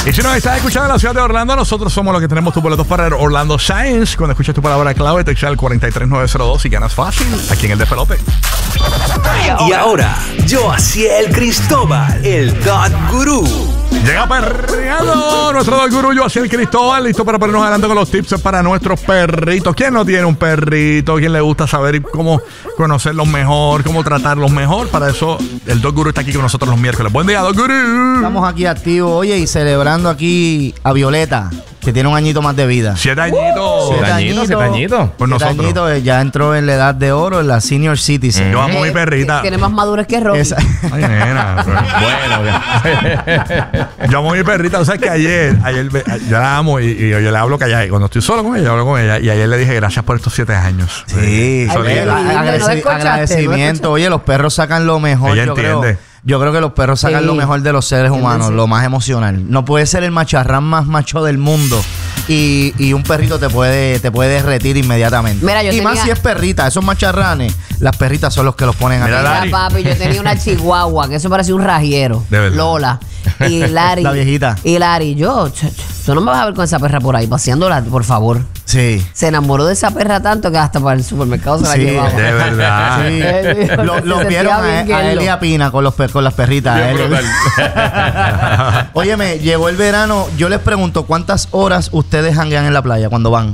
Y si nos estás escuchando en la ciudad de Orlando, nosotros somos los que tenemos tus boletos para Orlando Science. Cuando escuches tu palabra clave, te echa el 43902 y ganas fácil aquí en el Despelote. Y ahora, Joaciel Cristóbal, el Dog Gurú. Llega perreando nuestro Dog Gurú, Joaciel Cristóbal, listo para ponernos adelante con los tips para nuestros perritos. ¿Quién no tiene un perrito? ¿Quién le gusta saber cómo conocerlos mejor, cómo tratarlos mejor? Para eso, el Dog Gurú está aquí con nosotros los miércoles. Buen día, Dog Gurú. Estamos aquí activos, oye, y celebrando aquí a Violeta, que tiene un añito más de vida. 7 añitos. 7 añitos. 7 añitos. Por nosotros. 7 añitos, ya entró en la edad de oro, en la senior citizen. Yo amo a mi perrita. Tiene más madurez que Rocky. Ay, nena. Yo amo a mi perrita. O sea, que ayer yo la amo y yo le hablo callada. Y cuando estoy solo con ella, yo hablo con ella. Y ayer le dije gracias por estos 7 años. Sí, agradecimiento. Oye, los perros sacan lo mejor, ella yo entiende. creo. Yo creo que los perros sacan lo mejor de los seres humanos, lo más emocional. No puede ser el macharrán más macho del mundo y un perrito te puede derretir inmediatamente. Mira, yo más si es perrita, esos macharranes, las perritas son los que los ponen Mira, a Mira, papi, yo tenía una chihuahua, que eso parecía un rajiero. De verdad. Lola. Y Lari. La viejita. Y Lari, yo no me vas a ver con esa perra por ahí, paseándola, por favor. Sí. Se enamoró de esa perra tanto que hasta para el supermercado se la Sí, llevaba. De verdad. Sí. Lo vieron a él y a Pina con las perritas. Óyeme, llegó el verano. Yo les pregunto, ¿cuántas horas ustedes janguean en la playa cuando van?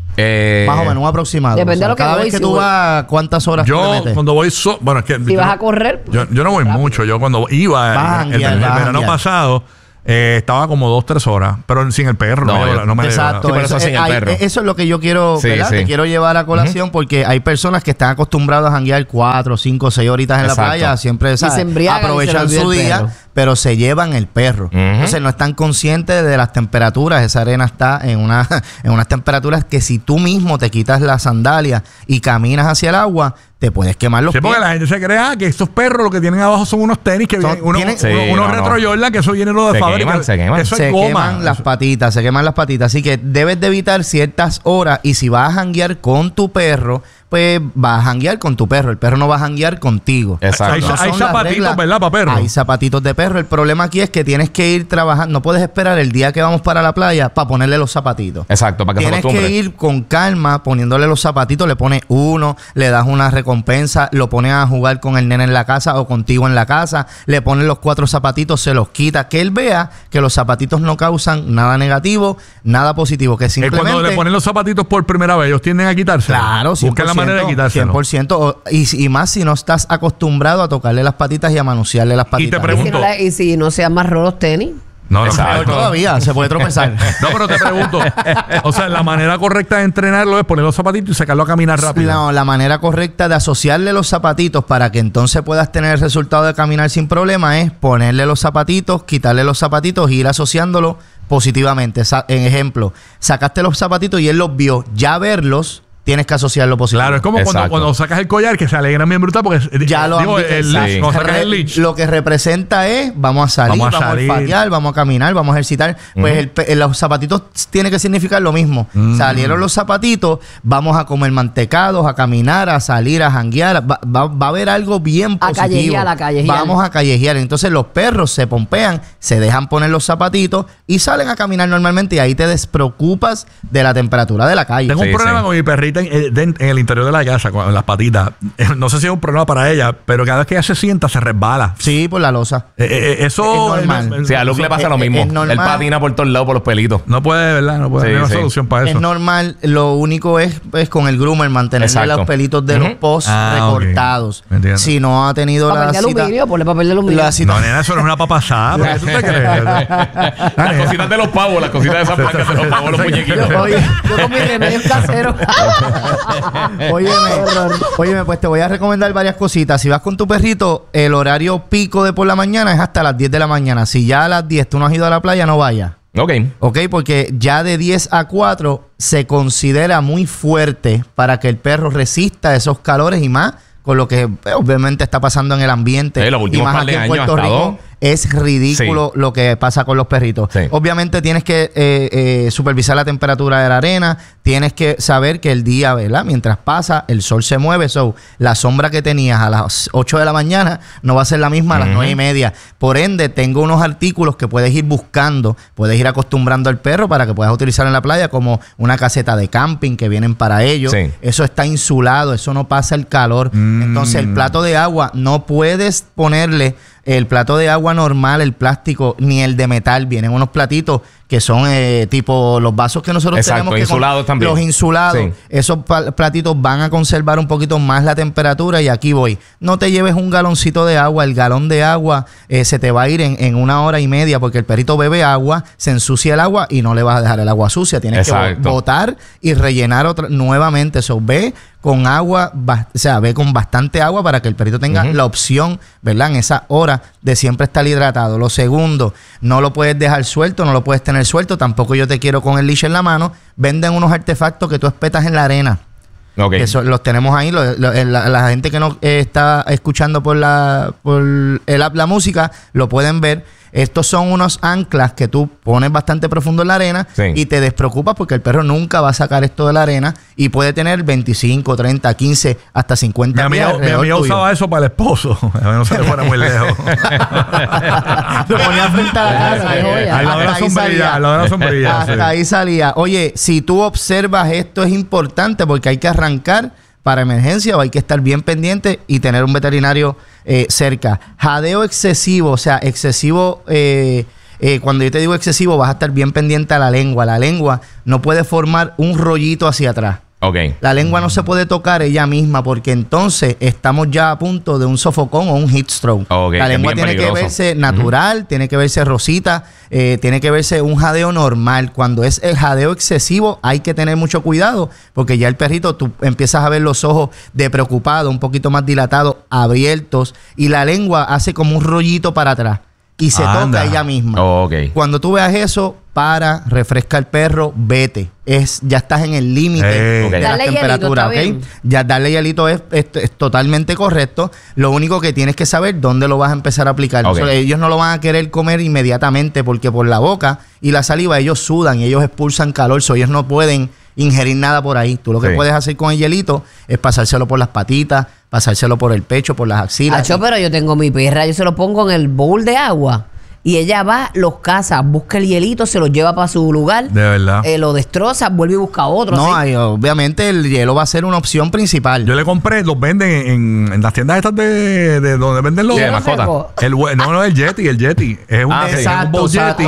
Más o menos, un aproximado. Depende de lo que cada voy, vez que si tú voy. vas, ¿cuántas horas tú le Yo metes? cuando voy bueno, es que Si vas a correr, yo no voy mucho. Yo cuando iba el verano pasado estaba como 2-3 horas, pero sin el perro. No me exacto. Sí, pero eso sin el perro. Eso es lo que yo quiero, Sí, ¿verdad? sí. Te quiero llevar a colación porque hay personas que están acostumbradas a janguear 4, 5, 6 horitas en Exacto. la playa. Siempre se embriagan aprovechan y se les su olvida el día, perro. pero se llevan el perro. Entonces no están conscientes de las temperaturas. Esa arena está en unas temperaturas que si tú mismo te quitas las sandalias y caminas hacia el agua, te puedes quemar los Sí, pies. porque la gente se cree que estos perros lo que tienen abajo son unos tenis que Son- vienen, tienen- unos retro Jordan, que eso viene lo de Se fábrica. queman, se queman. Eso es Se goma. queman las patitas, se queman las patitas. Así que debes de evitar ciertas horas. Y si vas a janguear con tu perro, pues vas a janguear con tu perro. El perro no va a janguear contigo. Exacto. Hay Esas son las zapatitos, reglas. ¿verdad, para perro? Hay zapatitos de perro. El problema aquí es que tienes que ir trabajando. No puedes esperar el día que vamos para la playa para ponerle los zapatitos. Exacto, para que se Tienes acostumbre. que ir con calma poniéndole los zapatitos. Le pones uno, le das una recompensa, lo pones a jugar con el nene en la casa o contigo en la casa. Le pones los 4 zapatitos, se los quita. Que él vea que los zapatitos no causan nada negativo, nada positivo. Que Es simplemente... cuando le ponen los zapatitos por primera vez, ellos tienden a quitarse. Claro, 100%. Buscan la manera de quitárselo. 100%. Y más si no estás acostumbrado a tocarle las patitas y a manosearle las patitas. te pregunto- y si no sean más rolos tenis. No, Exacto. Todavía se puede tropezar. No, pero te pregunto. O sea, la manera correcta de entrenarlo es poner los zapatitos y sacarlo a caminar rápido. No, la manera correcta de asociarle los zapatitos para que entonces puedas tener el resultado de caminar sin problema es ponerle los zapatitos, quitarle los zapatitos y ir asociándolo positivamente. En ejemplo, sacaste los zapatitos y él los vio. Ya verlos, tienes que asociarlo positivo. Claro, es como Exacto. cuando sacas el collar que se alegran bien brutal porque Ya lo digo, han el visto. leash, cuando sacas el leash. Lo que representa es vamos a salir, Vamos a vamos a salir. olfatear, vamos a caminar, vamos a ejercitar. Pues los zapatitos tiene que significar lo mismo. Salieron los zapatitos, vamos a comer mantecados, a caminar, a salir, a janguear. Va a haber algo bien A positivo. callejear, a callejear. Vamos a callejear. Entonces los perros se pompean, se dejan poner los zapatitos y salen a caminar normalmente y ahí te despreocupas de la temperatura de la calle. Tengo un Sí, problema sí. con mi perrita en el interior de la casa, con las patitas. No sé si es un problema para ella, pero cada vez que ella se sienta, se resbala. Sí, por la losa. Eso Es normal. Sí, a Luke le pasa lo mismo. es normal. Él patina por todos lados por los pelitos. No puede, ¿verdad? No puede. Sí, No hay una sí. solución para eso. Es normal, lo único es con el groomer mantenerle Exacto. los pelitos de los posts Ah, ok. recortados. Me entiendo. Si no ha tenido Papel de la cita, aluminio, ponle papel de aluminio. la cita- No, nena, eso no es una papasada. ¿Por qué tú te crees? Las cositas de los pavos, las cositas de esas placas de los pavos, los muñequitos. Oye, Yo con mis remedios caseros. óyeme, pues te voy a recomendar varias cositas. Si vas con tu perrito, el horario pico de por la mañana es hasta las 10 de la mañana. Si ya a las 10 tú no has ido a la playa, no vayas. Ok. ¿Ok? Porque ya de 10 a 4 se considera muy fuerte para que el perro resista esos calores y más con lo que obviamente está pasando en el ambiente. Los últimos y más par de aquí en años Puerto ha estado Rico. es ridículo lo que pasa con los perritos. Sí. Obviamente tienes que supervisar la temperatura de la arena, tienes que saber que el día, ¿verdad? Mientras pasa, el sol se mueve, la sombra que tenías a las 8 de la mañana no va a ser la misma a las 9:30. Por ende, tengo unos artículos que puedes ir buscando, puedes ir acostumbrando al perro para que puedas utilizar en la playa, como una caseta de camping que vienen para ellos. Sí. Eso está insulado, eso no pasa el calor. Entonces, el plato de agua, no puedes ponerle el plato de agua normal, el plástico, ni el de metal. Vienen unos platitos que son tipo los vasos que nosotros Exacto, tenemos. insulados también. Los insulados. Sí. Esos platitos van a conservar un poquito más la temperatura. Y aquí voy. No te lleves un galoncito de agua. El galón de agua se te va a ir en 1 hora y media, porque el perrito bebe agua, se ensucia el agua y no le vas a dejar el agua sucia. Tienes que botar y rellenar nuevamente. Eso ve con agua, ve con bastante agua para que el perrito tenga la opción, ¿verdad? En esa hora de siempre estar hidratado. Lo segundo, no lo puedes dejar suelto, no lo puedes tener suelto. Tampoco yo te quiero con el leash en la mano. Venden unos artefactos que tú espetas en la arena. Okay. Eso, los tenemos ahí. La gente que no está escuchando por el app La Música lo pueden ver. Estos son unos anclas que tú pones bastante profundo en la arena y te despreocupas porque el perro nunca va a sacar esto de la arena y puede tener 25, 30, 15, hasta 50 Mi amiga usaba eso para el esposo. A ver, no se le fuera muy lejos. Lo ponía frente a la cara. Ahí la sombrilla. Hasta ahí salía. Oye, si tú observas esto, es importante porque hay que arrancar para emergencia o hay que estar bien pendiente y tener un veterinario cerca. Jadeo excesivo, o sea, excesivo, cuando yo te digo excesivo, vas a estar bien pendiente a la lengua. La lengua no puede formar un rollito hacia atrás. Okay. La lengua no se puede tocar ella misma porque entonces estamos ya a punto de un sofocón o un heat stroke. Okay, la lengua tiene que verse natural, tiene que verse rosita, tiene que verse un jadeo normal. Cuando es el jadeo excesivo hay que tener mucho cuidado porque ya el perrito, tú empiezas a ver los ojos de preocupado, un poquito más dilatados, abiertos, y la lengua hace como un rollito para atrás y se toca ella misma. Cuando tú veas eso, refresca el perro, vete. Ya estás en el límite de la temperatura, ¿ok? Ya darle hielito es totalmente correcto. Lo único que tienes que saber dónde lo vas a empezar a aplicar. O sea, ellos no lo van a querer comer inmediatamente porque por la boca y la saliva ellos sudan y ellos expulsan calor. Ellos no pueden ingerir nada por ahí. Tú lo que puedes hacer con el hielito es pasárselo por las patitas, pasárselo por el pecho, por las axilas. Pero yo tengo mi perra, yo se lo pongo en el bowl de agua y ella va, los caza, busca el hielito, se lo lleva para su lugar. De verdad. Lo destroza, vuelve y busca otro. No, obviamente el hielo va a ser una opción principal. Yo le compré, los venden en las tiendas estas de donde venden los... de mascota. El Yeti. Es un Yeti.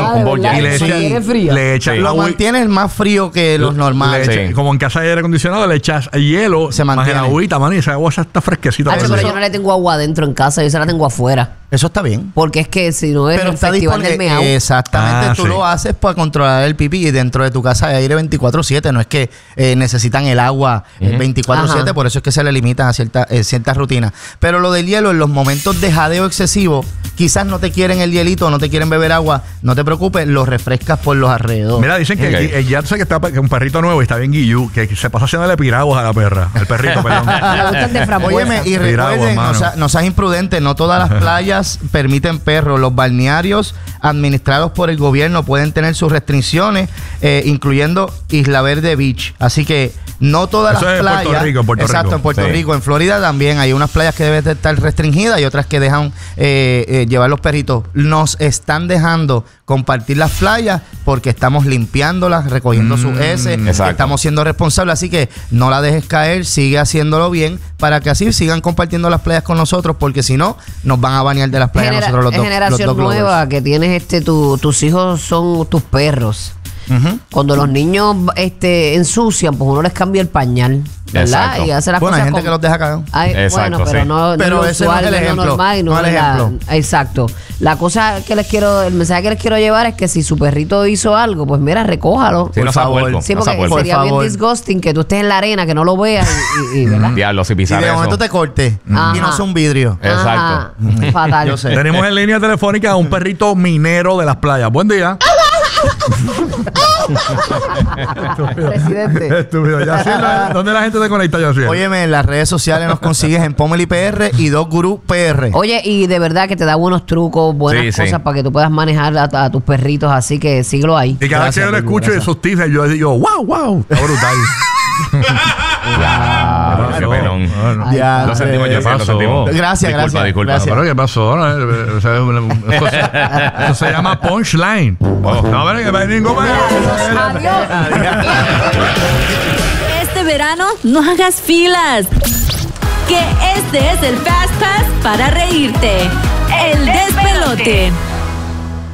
Y le echas lo mantienes más frío que los normales. Como en casa de aire acondicionado, le echas hielo, se mantiene. Más el agüita, man, y esa agua está fresquecita. Pero yo no le tengo agua adentro en casa, yo se la tengo afuera. Eso está bien. Porque es que si no es el festival del meao. Exactamente, tú lo haces para controlar el pipí y dentro de tu casa hay aire 24/7. No es que necesitan el agua 24/7, por eso es que se le limitan a ciertas rutinas. Pero lo del hielo, en los momentos de jadeo excesivo, quizás no te quieren el hielito, no te quieren beber agua, no te preocupes, lo refrescas por los alrededores. Mira, dicen que ya sé que está un perrito nuevo y está bien guillú, que se pasa haciéndole piraguas a la perra, al perrito, perdón. Óyeme, y recuerden, no seas imprudente, no todas las playas permiten perros. Los balnearios administrados por el gobierno pueden tener sus restricciones, incluyendo Isla Verde Beach. Así que no todas las playas. En Puerto Rico. En Puerto Rico. En Florida también hay unas playas que deben de estar restringidas y otras que dejan llevar los perritos. Nos están dejando compartir las playas porque estamos limpiándolas, recogiendo sus heces, estamos siendo responsables. Así que no la dejes caer, sigue haciéndolo bien para que así sigan compartiendo las playas con nosotros, porque si no, nos van a banear de las playas nosotros los dos. Generación nueva que tienes tus hijos son tus perros. Cuando los niños ensucian, pues uno les cambia el pañal, ¿verdad? Exacto. Y hace las hay cosas gente que los deja cagados. Bueno, pero pero ese no es el ejemplo. Normal, no es el ejemplo. Exacto. La cosa que el mensaje que les quiero llevar es que si su perrito hizo algo, pues mira, recójalo. Sí, por favor. Sí, porque sería bien disgusting que tú estés en la arena, que no lo veas y ¿verdad? Diablo, si pisar y de eso. momento te corte y no es un vidrio. Exacto. Fatal. Yo sé. Tenemos en línea telefónica a un perrito minero de las playas. Buen día. Presidente. Estúpido. Yaciel, ¿dónde la gente te conecta, Yaciel? Óyeme, en las redes sociales nos consigues en Pomeli PR y Doc Guru PR. Oye, y de verdad que te da buenos trucos, buenas cosas para que tú puedas manejar a tus perritos, así que síguelo ahí. Y cada vez que yo lo escucho de esos tips, yo digo, wow, está brutal. Qué pelón. Ya, Lo sentimos, yo lo sentimos. Gracias. Disculpa. Gracias. ¿Pero qué pasó? O sea, eso se llama punchline. No, pero que va a ir ningún Adiós. Este verano no hagas filas. Que este es el Fast Pass para reírte. El despelote.